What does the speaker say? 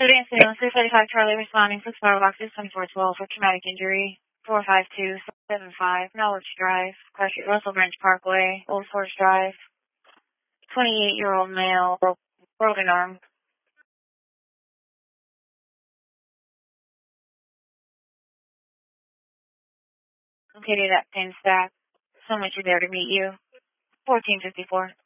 Advanced Ambulance 335 Charlie responding to Star Boxes 2412 for traumatic injury. 45275 Knowledge Drive, Russell Branch Parkway, Old Forest Drive. 28-year-old male, broken arm. Located at Penn Stack. So much are there to meet you. 1454.